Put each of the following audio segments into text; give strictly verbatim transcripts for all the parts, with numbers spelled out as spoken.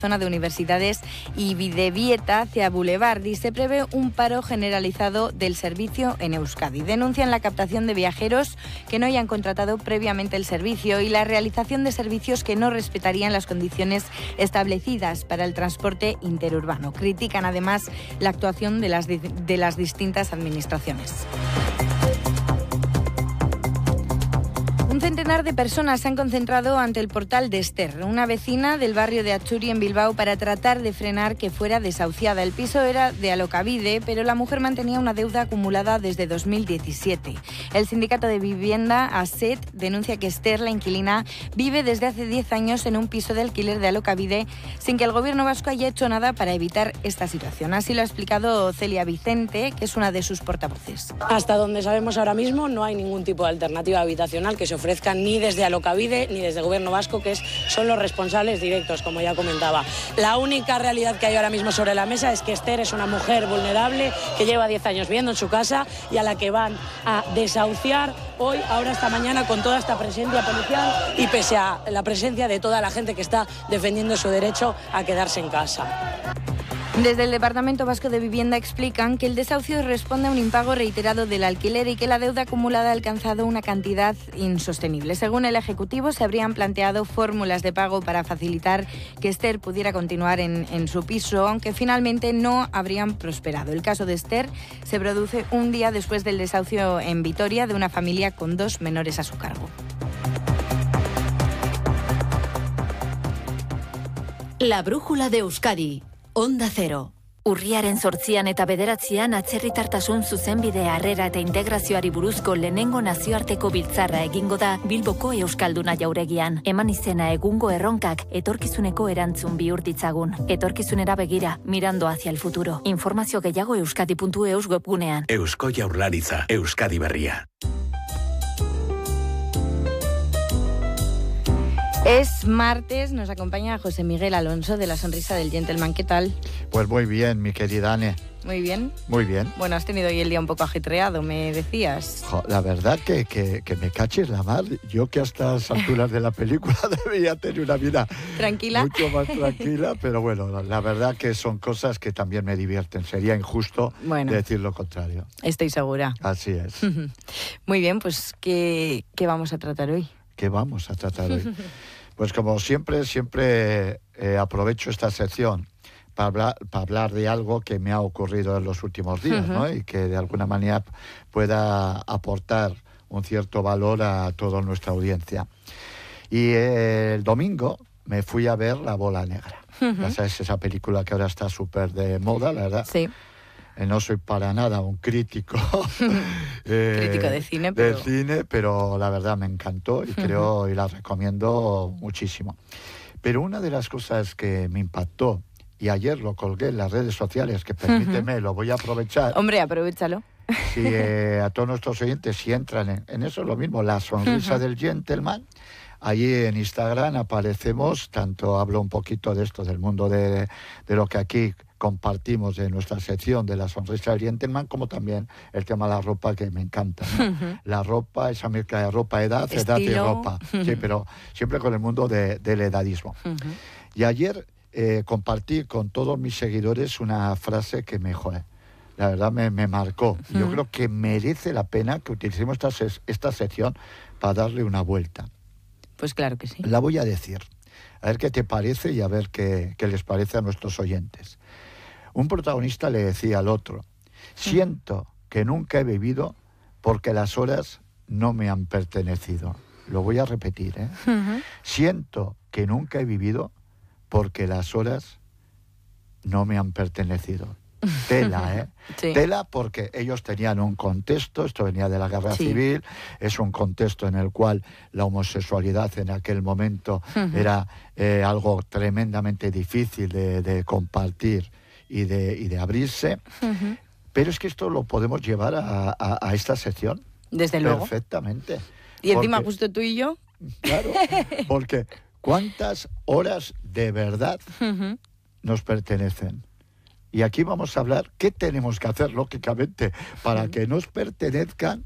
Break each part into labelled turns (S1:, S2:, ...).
S1: zona de universidades y Bidebieta hacia Boulevard, y se prevé un paro generalizado del servicio en Euskadi. Denuncian la captación de viajeros que no hayan contratado previamente el servicio y la realización de servicios que no respetarían las condiciones establecidas para el transporte interurbano. Critican además la actuación de las, de las distintas administraciones. Un centenar de personas se han concentrado ante el portal de Esther, una vecina del barrio de Atxuri en Bilbao, para tratar de frenar que fuera desahuciada. El piso era de Alokabide, pero la mujer mantenía una deuda acumulada desde dos mil diecisiete. El sindicato de vivienda, ASET, denuncia que Esther, la inquilina, vive desde hace diez años en un piso de alquiler de Alokabide sin que el gobierno vasco haya hecho nada para evitar esta situación. Así lo ha explicado Celia Vicente, que es una de sus portavoces.
S2: Hasta donde sabemos ahora mismo no hay ningún tipo de alternativa habitacional que se ofrezcan ni desde Alokabide ni desde el gobierno vasco, que es, son los responsables directos, como ya comentaba. La única realidad que hay ahora mismo sobre la mesa es que Esther es una mujer vulnerable que lleva diez años viviendo en su casa y a la que van a desahuciar hoy, ahora, esta mañana, con toda esta presencia policial y pese a la presencia de toda la gente que está defendiendo su derecho a quedarse en casa.
S1: Desde el Departamento Vasco de Vivienda explican que el desahucio responde a un impago reiterado del alquiler y que la deuda acumulada ha alcanzado una cantidad insostenible. Según el Ejecutivo, se habrían planteado fórmulas de pago para facilitar que Esther pudiera continuar en, en su piso, aunque finalmente no habrían prosperado. El caso de Esther se produce un día después del desahucio en Vitoria de una familia con dos menores a su cargo.
S3: La brújula de Euskadi. Onda Cero. Urriaren zortzian eta bederatzian atzerritartasun zuzenbide harrera eta integrazioari buruzko lehenengo nazioarteko biltzarra egingo da Bilboko Euskalduna jauregian. Eman izena egungo erronkak etorkizuneko erantzun bihur ditzagun. Etorkizunera begira, mirando hacia el futuro. Informazio gehiago euskadi puntu eus webgunean.
S4: Eusko Jaurlaritza, Euskadi Berria.
S1: Es martes, nos acompaña José Miguel Alonso de La Sonrisa del Gentleman. ¿Qué tal?
S5: Pues muy bien, mi querida Ane.
S1: Muy bien.
S5: Muy bien.
S1: Bueno, has tenido hoy el día un poco ajetreado, me decías.
S5: Jo, la verdad que, que, que me caches la mar. Yo que a estas alturas de la película debería tener una vida
S1: tranquila,
S5: mucho más tranquila, pero bueno, la verdad que son cosas que también me divierten. Sería injusto bueno, decir lo contrario.
S1: Estoy segura.
S5: Así es.
S1: Muy bien, pues ¿qué, qué vamos a tratar hoy?
S5: ¿Qué vamos a tratar hoy? Pues como siempre, siempre eh, aprovecho esta sección para hablar, para hablar de algo que me ha ocurrido en los últimos días, uh-huh. ¿no? Y que de alguna manera pueda aportar un cierto valor a toda nuestra audiencia. Y eh, el domingo me fui a ver La Bola Negra. Uh-huh. Ya sabes, esa película que ahora está súper de moda, la verdad.
S1: Sí.
S5: Eh, no soy para nada un crítico
S1: eh, crítico de cine, pero...
S5: del cine, pero la verdad me encantó y creo y la recomiendo muchísimo. Pero una de las cosas que me impactó, y ayer lo colgué en las redes sociales, que permíteme, uh-huh. lo voy a aprovechar.
S1: Hombre, aprovechalo.
S5: Si eh, a todos nuestros oyentes, si entran en, en eso, es lo mismo, La Sonrisa uh-huh. del Gentleman. Allí en Instagram aparecemos, tanto hablo un poquito de esto, del mundo de, de lo que aquí compartimos en nuestra sección de La Sonrisa del Gentleman, como también el tema de la ropa, que me encanta, ¿no? Uh-huh. La ropa, esa mezcla de ropa, edad, Estilo. edad y ropa. Uh-huh. Sí, pero siempre con el mundo de, del edadismo. Uh-huh. Y ayer eh, compartí con todos mis seguidores una frase que me, joder, la verdad me, me marcó. Uh-huh. Yo creo que merece la pena que utilicemos esta, esta sección para darle una vuelta.
S1: Pues claro que sí.
S5: La voy a decir. A ver qué te parece y a ver qué, qué les parece a nuestros oyentes. Un protagonista le decía al otro: siento que nunca he vivido porque las horas no me han pertenecido. Lo voy a repetir, ¿eh? Uh-huh. Siento que nunca he vivido porque las horas no me han pertenecido. Tela, ¿eh? Sí. Tela, porque ellos tenían un contexto, esto venía de la guerra sí. civil, es un contexto en el cual la homosexualidad en aquel momento uh-huh. era eh, algo tremendamente difícil de, de compartir y de, y de abrirse, uh-huh. pero es que esto lo podemos llevar a, a, a esta sección.
S1: Desde luego.
S5: Perfectamente.
S1: Y encima porque, justo tú y yo.
S5: Claro, porque ¿cuántas horas de verdad uh-huh. nos pertenecen? Y aquí vamos a hablar qué tenemos que hacer, lógicamente, para que nos pertenezcan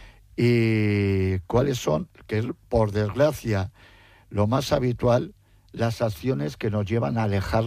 S5: y cuáles son, que es, por desgracia, lo más habitual, las acciones que nos llevan a alejar